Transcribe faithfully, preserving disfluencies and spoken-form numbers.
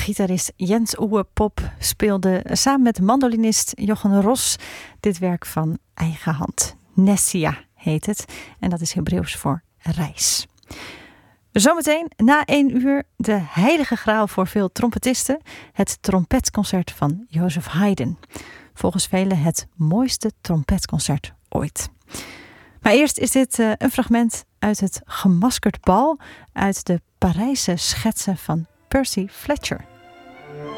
gitarist Jens Uwe Pop speelde samen met mandolinist Jochen Ros dit werk van eigen hand. Nessia heet het en dat is Hebreeuws voor reis. Zometeen na één uur de heilige graal voor veel trompetisten, het trompetconcert van Joseph Haydn. Volgens velen het mooiste trompetconcert ooit. Maar eerst is dit uh, een fragment uit het Gemaskerd Bal uit de Parijse schetsen van Percy Fletcher.